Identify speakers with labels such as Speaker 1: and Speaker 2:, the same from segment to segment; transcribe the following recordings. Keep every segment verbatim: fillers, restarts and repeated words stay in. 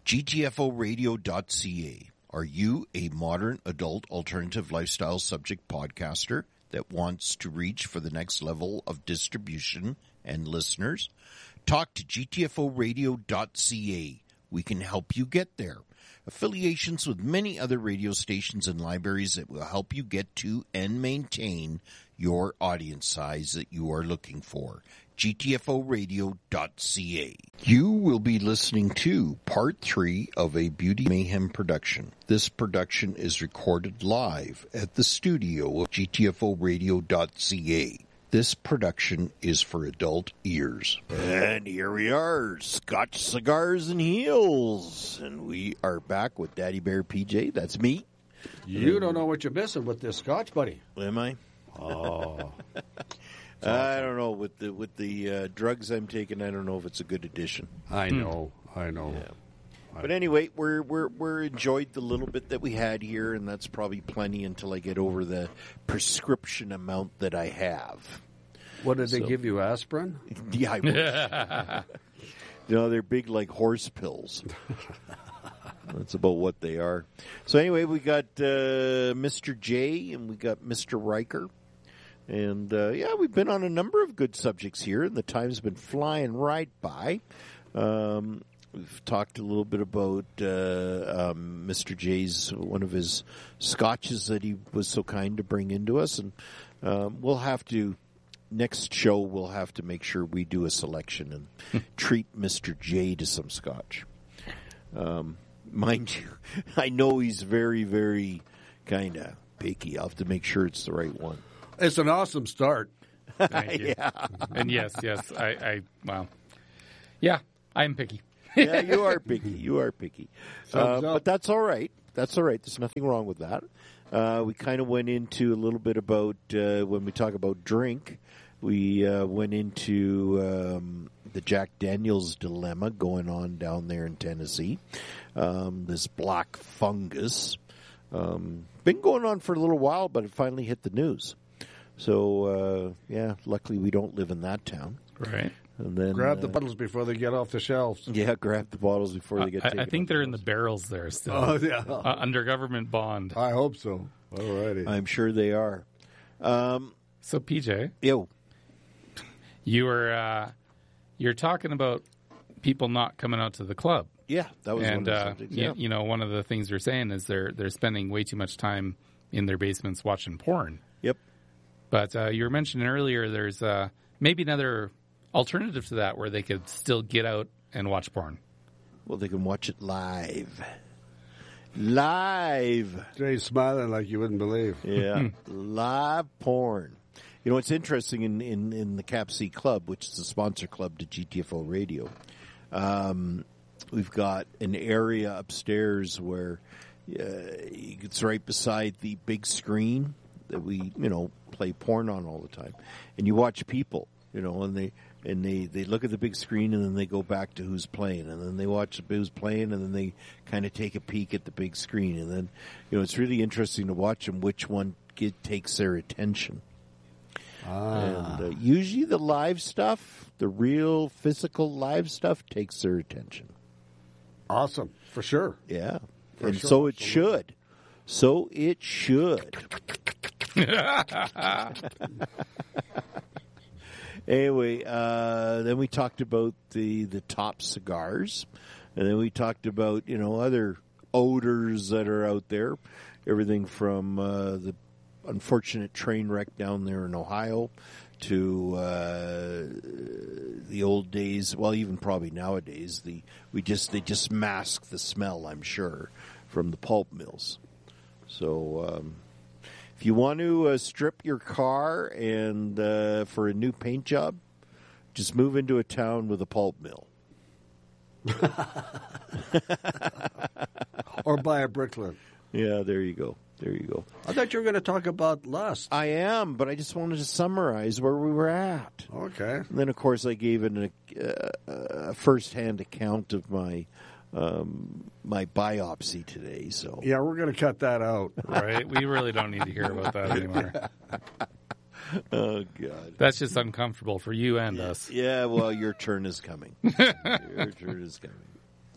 Speaker 1: G T F O radio dot C A. Are you a modern adult alternative lifestyle subject podcaster that wants to reach for the next level of distribution and listeners? Talk to G T F O radio dot C A. We can help you get there. Affiliations with many other radio stations and libraries that will help you get to and maintain your audience size that you are looking for. G T F O radio dot C A. You will be listening to part three of a Beauty Mayhem production. This production is recorded live at the studio of G T F O radio dot C A. This production is for adult ears. And here we are, Scotch Cigars and Heels. And we are back with Daddy Bear P J. That's me.
Speaker 2: You don't know what you're missing with this Scotch, buddy.
Speaker 1: Am I?
Speaker 2: Oh.
Speaker 1: I don't know. With the with the uh, drugs I'm taking, I don't know if it's a good addition.
Speaker 2: I know. Hmm. I know.
Speaker 1: Yeah. But anyway, we're we're we're enjoyed the little bit that we had here, and that's probably plenty until I get over the prescription amount that I have.
Speaker 2: What did
Speaker 1: So-
Speaker 2: they give you, aspirin?
Speaker 1: Yeah, I wish. You know, they're big like horse pills. That's about what they are. So anyway, we got uh, Mister J and we got Mister Riker. And, uh, yeah, we've been on a number of good subjects here, and the time's been flying right by. Um, we've talked a little bit about uh, um, Mister J's, one of his scotches that he was so kind to bring into us. And um, we'll have to, next show, we'll have to make sure we do a selection and treat Mister J to some scotch. Um, mind you, I know he's very, very kind of picky. I'll have to make sure it's the right one.
Speaker 2: It's an awesome start.
Speaker 3: Thank you.
Speaker 1: Yeah.
Speaker 3: And yes, yes, I, I, well, yeah, I'm picky.
Speaker 1: Yeah, you are picky. You are picky. Uh,
Speaker 2: Thumbs up.
Speaker 1: but that's all right. That's all right. There's nothing wrong with that. Uh, we kind of went into a little bit about, uh, when we talk about drink, we uh, went into um, the Jack Daniels dilemma going on down there in Tennessee. Um, this black fungus. Um, been going on for a little while, but it finally hit the news. So, uh, yeah, luckily we don't live in that town.
Speaker 3: Right.
Speaker 1: And then
Speaker 2: Grab the
Speaker 1: uh,
Speaker 2: bottles before they get off the shelves.
Speaker 1: Yeah, grab the bottles before they get
Speaker 3: I,
Speaker 1: taken.
Speaker 3: I think
Speaker 1: off
Speaker 3: they're
Speaker 1: the
Speaker 3: in the
Speaker 1: shelves.
Speaker 3: barrels there still.
Speaker 2: Oh, yeah.
Speaker 3: Uh, under government bond.
Speaker 2: I hope so. All righty.
Speaker 1: I'm sure they are. Um,
Speaker 3: So, P J,
Speaker 1: yo,
Speaker 3: you were uh, you're talking about people not coming out to the club,
Speaker 1: yeah, that was
Speaker 3: and
Speaker 1: one of the
Speaker 3: uh,
Speaker 1: subjects.
Speaker 3: you,
Speaker 1: Yeah.
Speaker 3: you know, one of the things you're saying is they're they're spending way too much time in their basements watching porn.
Speaker 1: Yep.
Speaker 3: But uh, you were mentioning earlier there's uh, maybe another alternative to that where they could still get out and watch porn.
Speaker 1: Well, they can watch it live. Live.
Speaker 2: Jay's smiling like you wouldn't believe.
Speaker 1: Yeah. Live porn. You know, it's interesting in, in, in the Cap C Club, which is a sponsor club to G T F O Radio. Um, we've got an area upstairs where uh, it's right beside the big screen that we, you know, play porn on all the time. And you watch people, you know, and they and they, they look at the big screen and then they go back to who's playing. And then they watch who's playing and then they kind of take a peek at the big screen. And then, you know, it's really interesting to watch them, which one get, takes their attention.
Speaker 2: Ah.
Speaker 1: And uh, usually the live stuff, the real physical live stuff, takes their attention.
Speaker 2: Awesome. For sure.
Speaker 1: Yeah.
Speaker 2: For
Speaker 1: and
Speaker 2: sure,
Speaker 1: so it
Speaker 2: absolutely.
Speaker 1: should. So it should. Anyway, uh, then we talked about the, the top cigars. And then we talked about, you know, other odors that are out there. Everything from uh, the unfortunate train wreck down there in Ohio to uh, the old days, well, even probably nowadays, the we just they just mask the smell, I'm sure, from the pulp mills. So um, if you want to uh, strip your car and uh, for a new paint job, just move into a town with a pulp mill.
Speaker 2: Or buy a Brickland.
Speaker 1: Yeah, there you go. There you go.
Speaker 2: I thought you were going to talk about lust.
Speaker 1: I am, but I just wanted to summarize where we were at.
Speaker 2: Okay.
Speaker 1: And then, of course, I gave an, uh, a first-hand account of my um, my biopsy today. So
Speaker 2: Yeah, we're going to cut that out.
Speaker 3: Right? We really don't need to hear about that anymore.
Speaker 1: Oh, God.
Speaker 3: That's just uncomfortable for you and us.
Speaker 1: Yeah, well, your turn is coming. Your turn is coming.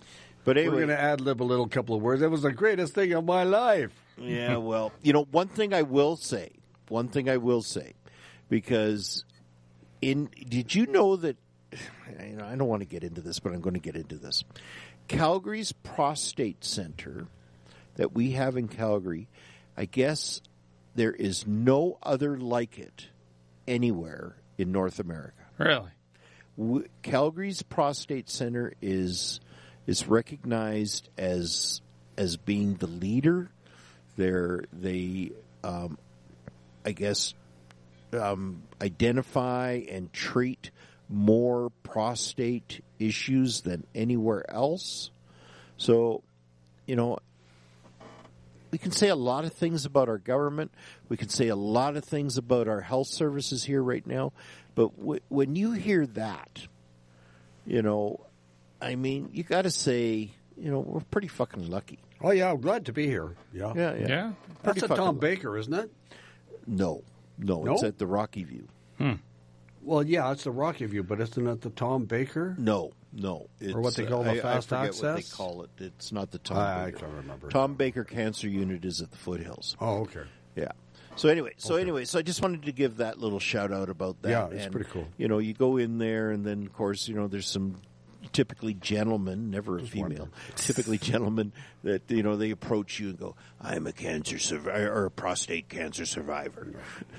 Speaker 1: But
Speaker 2: We're
Speaker 1: anyway,
Speaker 2: going to ad-lib a little couple of words. That was the greatest thing of my life.
Speaker 1: yeah, well, you know, one thing I will say, one thing I will say, because in did you know that? You know, I don't want to get into this, but I'm going to get into this. Calgary's prostate center that we have in Calgary, I guess there is no other like it anywhere in North America.
Speaker 3: Really?
Speaker 1: W- Calgary's prostate center is is recognized as as being the leader. They're, they, um, I guess, um, identify and treat more prostate issues than anywhere else. So, you know, we can say a lot of things about our government. We can say a lot of things about our health services here right now. But w- when you hear that, you know, I mean, you got to say, you know, we're pretty fucking lucky.
Speaker 2: Oh, yeah, I'm glad to be here. Yeah.
Speaker 1: Yeah, yeah.
Speaker 3: Yeah.
Speaker 2: That's
Speaker 1: Pretty
Speaker 2: a
Speaker 1: fucking
Speaker 2: Tom
Speaker 1: lucky.
Speaker 2: Baker, isn't it?
Speaker 1: No, no,
Speaker 2: No?
Speaker 1: it's at the Rocky View.
Speaker 2: Well, yeah, it's the Rocky View, but isn't it the Tom Baker?
Speaker 1: No, no. It's,
Speaker 2: Or what they call the
Speaker 1: I-
Speaker 2: fast
Speaker 1: I forget what they
Speaker 2: access?
Speaker 1: call it. It's not the Tom
Speaker 2: I, I
Speaker 1: Baker.
Speaker 2: can't remember.
Speaker 1: Tom Baker Cancer Unit is at the Foothills.
Speaker 2: Oh, okay.
Speaker 1: Yeah. So anyway, so anyway, so I just wanted to give that little shout out about that.
Speaker 2: Yeah, it's
Speaker 1: And,
Speaker 2: pretty cool.
Speaker 1: You know, you go in there, and then of course, you know, there's some typically gentlemen, never a female, typically gentlemen that you know they approach you and go, "I'm a cancer survivor or a prostate cancer survivor."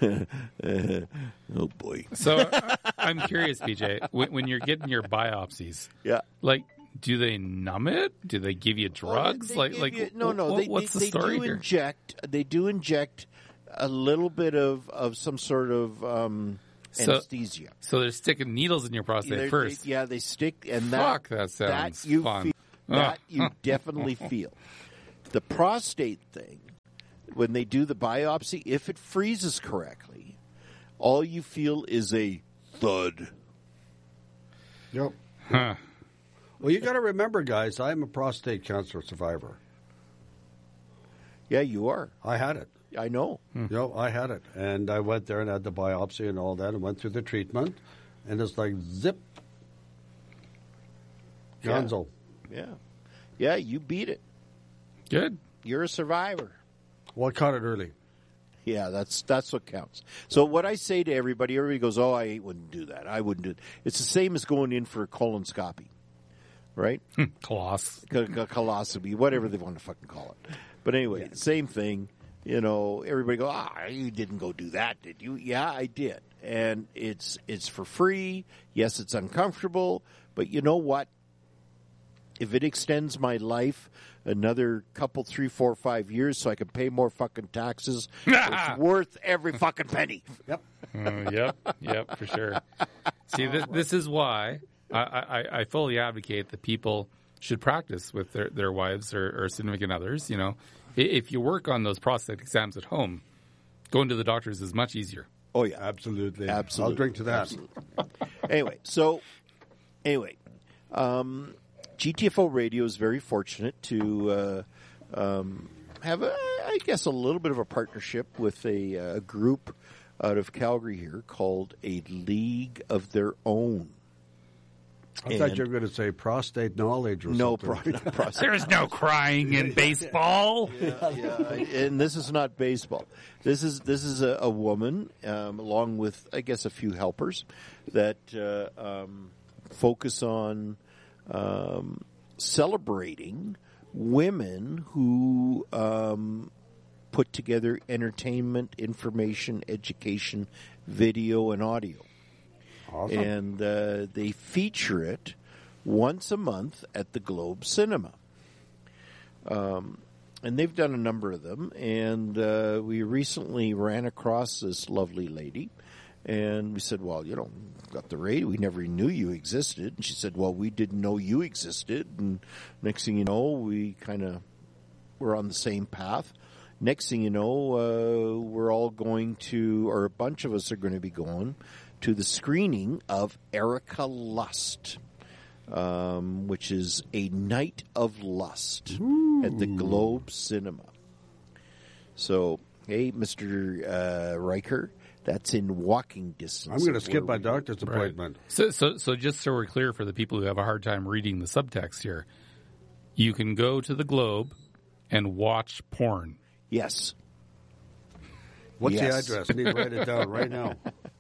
Speaker 1: Oh boy.
Speaker 3: So uh, I'm curious, P J, when, when you're getting your biopsies,
Speaker 1: Yeah.
Speaker 3: like, do they numb it? Do they give you drugs?
Speaker 1: They
Speaker 3: like,
Speaker 1: give
Speaker 3: like,
Speaker 1: you- no, no.
Speaker 3: wh-
Speaker 1: They,
Speaker 3: what's
Speaker 1: they,
Speaker 3: the
Speaker 1: they
Speaker 3: story
Speaker 1: do
Speaker 3: here?
Speaker 1: inject. They do inject a little bit of, of some sort of um,
Speaker 3: So-
Speaker 1: anesthesia.
Speaker 3: So they're sticking needles in your prostate
Speaker 1: They're-
Speaker 3: first.
Speaker 1: they- yeah, they stick, and that
Speaker 3: Fuck, that sounds
Speaker 1: that you
Speaker 3: fun.
Speaker 1: feel,
Speaker 3: Oh.
Speaker 1: that you definitely feel. The prostate thing, when they do the biopsy, if it freezes correctly, all you feel is a thud.
Speaker 2: Yep.
Speaker 3: Huh.
Speaker 2: Well, you got to remember, guys, I'm a prostate cancer survivor.
Speaker 1: Yeah, you are.
Speaker 2: I had it.
Speaker 1: I know.
Speaker 2: You know, I had it. And I went there and had the biopsy and all that and went through the treatment. And it's like, zip.
Speaker 1: Yeah.
Speaker 2: Gonzo.
Speaker 1: Yeah, yeah, you beat it.
Speaker 3: Good.
Speaker 1: You're a survivor.
Speaker 2: Well, I caught it early.
Speaker 1: Yeah, that's that's what counts. So what I say to everybody, everybody goes, "Oh, I wouldn't do that. I wouldn't do it." It's the same as going in for a colonoscopy, right?
Speaker 3: Coloss.
Speaker 1: Co- co- Coloscopy, whatever they want to fucking call it. But anyway, same thing. You know, everybody go, "Ah, you didn't go do that, did you?" Yeah, I did, and it's it's for free. Yes, it's uncomfortable, but you know what? If it extends my life another couple, three, four, five years so I can pay more fucking taxes, it's worth every fucking penny.
Speaker 2: Yep.
Speaker 3: Uh, yep, yep, for sure. See, this, this is why I, I, I fully advocate that people should practice with their, their wives or, or significant others. You know, I- if you work on those prostate exams at home, going to the doctors is much easier.
Speaker 1: Oh, yeah.
Speaker 2: Absolutely.
Speaker 1: Absolutely.
Speaker 2: I'll drink to that.
Speaker 1: Absolutely. Anyway, so, anyway, um, G T F O Radio is very fortunate to uh, um, have, a, I guess, a little bit of a partnership with a, a group out of Calgary here called A League of Their Own.
Speaker 2: I thought
Speaker 1: And-
Speaker 2: you were going to say prostate knowledge or
Speaker 1: No,
Speaker 2: something.
Speaker 1: pro- not prostate.
Speaker 3: There's no crying in baseball.
Speaker 1: yeah, and this is not baseball. This is this is a, a woman, um, along with I guess a few helpers, that uh, um, focus on um, celebrating women who um, put together entertainment, information, education, video, and audio.
Speaker 2: Awesome.
Speaker 1: And uh, they feature it once a month at the Globe Cinema. Um, and they've done a number of them. And uh, we recently ran across this lovely lady. And we said, well, you know, got the radio. We never knew you existed. And she said, well, we didn't know you existed. And next thing you know, we kind of were on the same path. Next thing you know, uh, we're all going to, or a bunch of us are going to be going to the screening of Erica Lust, um, which is a night of lust
Speaker 2: Ooh.
Speaker 1: at the Globe Cinema. So, hey, Mister Uh, Riker, that's in walking distance.
Speaker 2: I'm going to
Speaker 1: of
Speaker 2: skip my
Speaker 1: where we-
Speaker 2: doctor's appointment.
Speaker 3: So, so, so just so we're clear for the people who have a hard time reading the subtext here, you can go to the Globe and watch porn.
Speaker 1: Yes.
Speaker 2: What's
Speaker 1: Yes.
Speaker 2: the address? I need to write it down right now.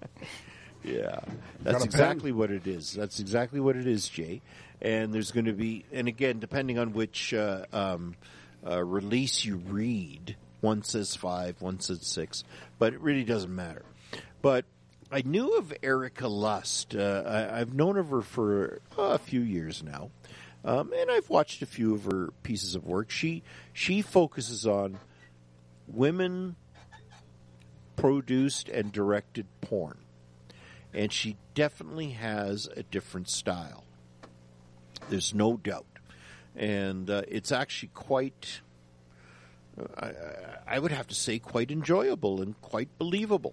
Speaker 1: Yeah,
Speaker 2: Got
Speaker 1: that's
Speaker 2: a
Speaker 1: exactly what it is. That's exactly what it is, Jay. And there's going to be, and again, depending on which uh, um, uh, release you read, one says five, one says six, but it really doesn't matter. But I knew of Erica Lust. Uh, I, I've known of her for uh, a few years now, um, and I've watched a few of her pieces of work. She she focuses on women produced and directed porn. And she definitely has a different style. There's no doubt. And uh, it's actually quite, uh, I, I would have to say, quite enjoyable and quite believable.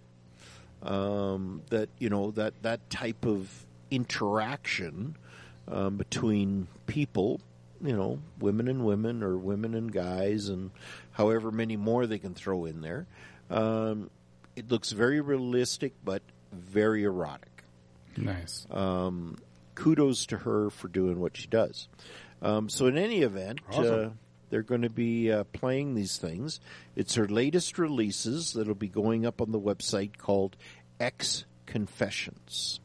Speaker 1: Um, that, you know, that, that type of interaction um, between people, you know, women and women or women and guys and however many more they can throw in there. Um, it looks very realistic, but very erotic.
Speaker 3: Nice.
Speaker 1: Um, kudos to her for doing what she does. Um, so in any event,
Speaker 2: Awesome.
Speaker 1: uh, they're going to be uh, playing these things. It's her latest releases that'll be going up on the website called X Confessions.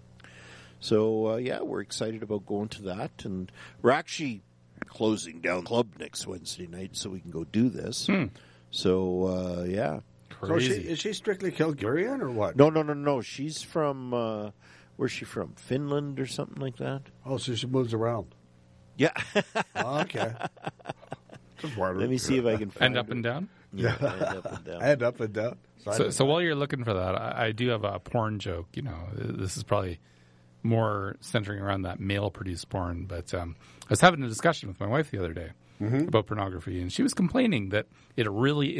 Speaker 1: So, uh, yeah, we're excited about going to that. And we're actually closing down club next Wednesday night so we can go do this.
Speaker 3: Hmm.
Speaker 1: So, uh, yeah.
Speaker 2: So is she,
Speaker 3: Crazy.
Speaker 2: is she strictly Kilgarian or what?
Speaker 1: No, no, no, no. She's from, uh, where's she from? Finland or something like that?
Speaker 2: Oh, so she moves around.
Speaker 1: Yeah.
Speaker 2: Oh, okay. Just wondering.
Speaker 1: Let me see if I can find
Speaker 3: And up
Speaker 1: her.
Speaker 3: and down?
Speaker 1: Yeah, and up and down.
Speaker 2: And up and down. Side
Speaker 3: So,
Speaker 2: and
Speaker 3: so
Speaker 2: side.
Speaker 3: while you're looking for that, I, I do have a porn joke. You know, this is probably more centering around that male-produced porn. But um, I was having a discussion with my wife the other day about pornography, and she was complaining that it really